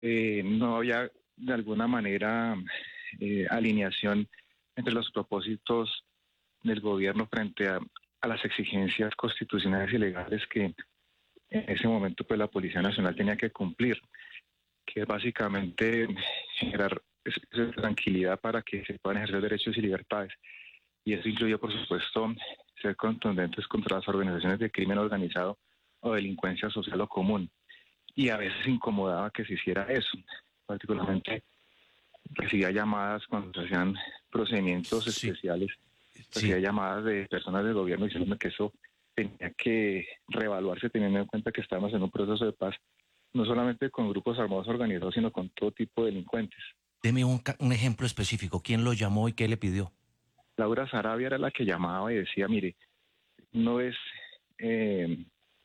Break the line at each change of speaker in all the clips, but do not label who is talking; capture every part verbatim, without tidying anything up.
eh, no había de alguna manera eh, alineación entre los propósitos del gobierno frente a, a las exigencias constitucionales y legales que en ese momento pues la Policía Nacional tenía que cumplir, que es básicamente generar espacios de tranquilidad para que se puedan ejercer derechos y libertades. Y eso incluye, por supuesto, ser contundentes contra las organizaciones de crimen organizado o delincuencia social o común. Y a veces incomodaba que se hiciera eso. Particularmente recibía llamadas cuando se hacían procedimientos
Sí,
especiales, recibía
sí.
llamadas de personas del gobierno diciéndome que eso tenía que reevaluarse teniendo en cuenta que estábamos en un proceso de paz, no solamente con grupos armados organizados, sino con todo tipo de delincuentes.
Deme un, ca- un ejemplo específico. ¿Quién lo llamó y qué le pidió?
Laura Sarabia era la que llamaba y decía, mire, no es eh,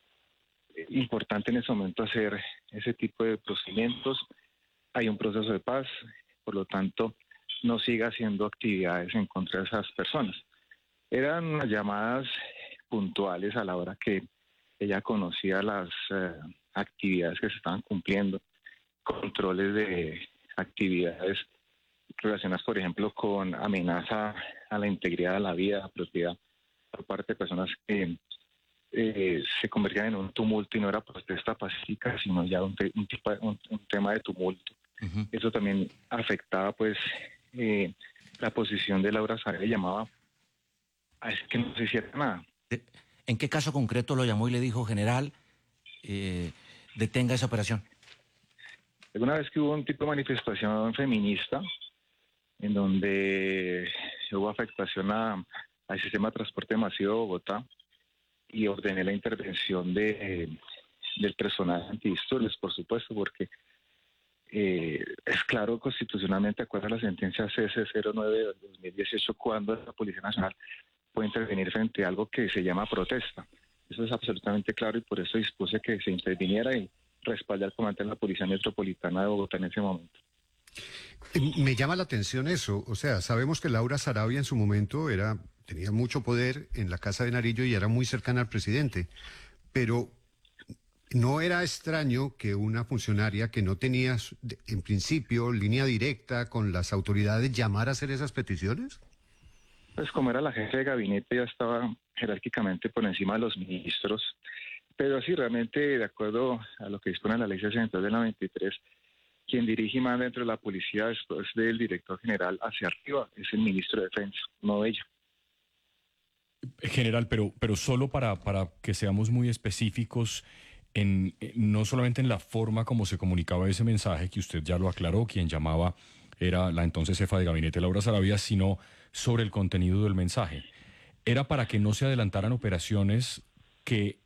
importante en ese momento hacer ese tipo de procedimientos, hay un proceso de paz, por lo tanto, no siga haciendo actividades en contra de esas personas. Eran unas llamadas puntuales a la hora que ella conocía las eh, actividades que se estaban cumpliendo, controles de actividades relacionadas, por ejemplo, con amenaza a la integridad de la vida, a la propiedad, por parte de personas que eh, se convertían en un tumulto y no era protesta pacífica, sino ya un, te- un tipo de- un- un tema de tumulto.
Ujú.
Eso también afectaba, pues, eh, la posición de Laura Sarabia, llamaba a es que no se hiciera nada.
De- ¿En qué caso concreto lo llamó y le dijo, general, eh, detenga esa operación?
Alguna vez que hubo un tipo de manifestación feminista en donde hubo afectación a- al sistema de transporte masivo de Bogotá y ordené la intervención de, eh, del personal antidisturbios, por supuesto, porque eh, es claro constitucionalmente, acuerdo a la sentencia C S cero nueve de dos mil dieciocho, cuando la Policía Nacional puede intervenir frente a algo que se llama protesta. Eso es absolutamente claro y por eso dispuse que se interviniera y respaldé al comandante de la Policía Metropolitana de Bogotá en ese momento.
Eh, Me llama la atención eso, o sea, sabemos que Laura Sarabia en su momento era, tenía mucho poder en la Casa de Nariño y era muy cercana al presidente, pero ¿no era extraño que una funcionaria que no tenía, de- en principio, línea directa con las autoridades llamara a hacer esas peticiones?
Pues como era la jefe de gabinete, ya estaba jerárquicamente por encima de los ministros, pero sí, realmente, de acuerdo a lo que dispone la ley sesenta del noventa y tres, quien dirige y manda dentro de la policía después del director general hacia arriba es el ministro de Defensa, no ella.
General, pero, pero solo para, para que seamos muy específicos, en, eh, no solamente en la forma como se comunicaba ese mensaje, que usted ya lo aclaró, quien llamaba era la entonces jefa de gabinete Laura Sarabia, sino sobre el contenido del mensaje. Era para que no se adelantaran operaciones que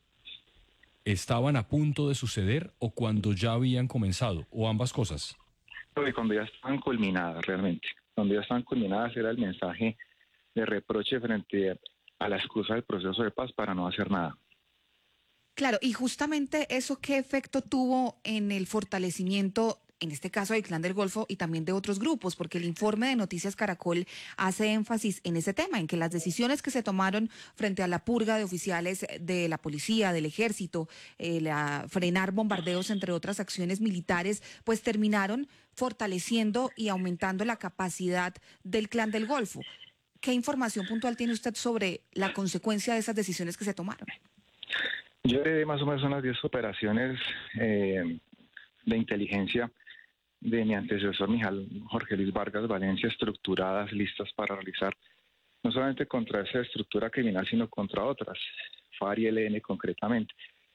estaban a punto de suceder o cuando ya habían comenzado, o ambas cosas.
Porque cuando ya estaban culminadas realmente, cuando ya estaban culminadas era el mensaje de reproche frente a la excusa del proceso de paz para no hacer nada.
Claro, y justamente eso, ¿qué efecto tuvo en el fortalecimiento, en este caso del Clan del Golfo y también de otros grupos? Porque el informe de Noticias Caracol hace énfasis en ese tema, en que las decisiones que se tomaron frente a la purga de oficiales de la policía, del ejército, eh, la, frenar bombardeos, entre otras acciones militares, pues terminaron fortaleciendo y aumentando la capacidad del Clan del Golfo. ¿Qué información puntual tiene usted sobre la consecuencia de esas decisiones que se tomaron?
Yo heredé más o menos unas diez operaciones eh, de inteligencia de mi antecesor Mijal Jorge Luis Vargas Valencia, estructuradas, listas para realizar, no solamente contra esa estructura criminal, sino contra otras, FARC y E L N concretamente.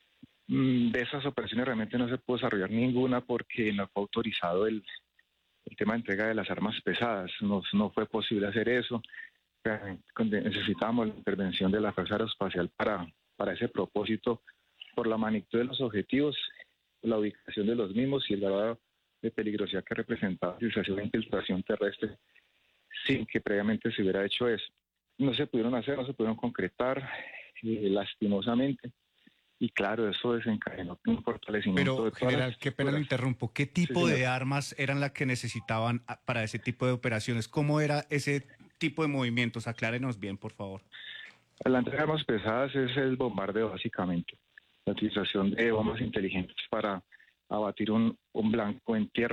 Mm, De esas operaciones realmente no se pudo desarrollar ninguna porque no fue autorizado el, el tema de entrega de las armas pesadas, no, no fue posible hacer eso. Necesitábamos la intervención de la Fuerza Aeroespacial para, para ese propósito, por la magnitud de los objetivos, la ubicación de los mismos y el grado de peligrosidad que representaba si se hacía una infiltración terrestre sin que previamente se hubiera hecho eso. No se pudieron hacer, no se pudieron concretar, eh, lastimosamente, y claro, eso desencadenó un fortalecimiento
Pero,
de todas
general,
las
qué pena lo
estructuras.
interrumpo. ¿Qué
Sí,
tipo
señor.
de armas eran las que necesitaban a- para ese tipo de operaciones? ¿Cómo era ese tipo de movimientos? Aclárenos bien, por favor.
La entrega de armas pesadas es el bombardeo, básicamente. La utilización de bombas inteligentes para a batir un, un blanco en tierra